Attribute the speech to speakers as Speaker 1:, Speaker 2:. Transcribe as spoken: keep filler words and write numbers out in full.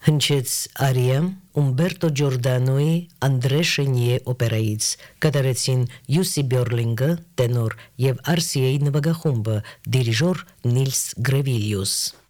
Speaker 1: Հնչեց Արիամ, Ումբերտո Ջորդանոյի Անդրե Շենիե օպերայից, կատարեցին Յուսի Բյորլինգը, տենոր, եւ Արսիեի նվագախումբը, դիրիժոր Նիլս Գրևիլիուս։